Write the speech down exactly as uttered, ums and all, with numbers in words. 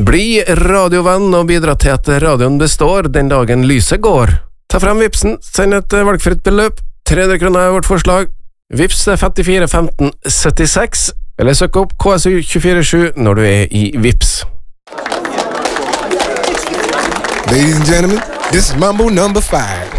Bli radiovenn og bidra til at radioen består den dagen lyset går. Ta frem Vipsen, send et valgfritt beløp. tre hundre kroner er vårt forslag. Vips er femtifire femten syttiseks, eller søk opp K S U to fire sju når du er i Vips. Ladies and gentlemen, this is Mambo number five.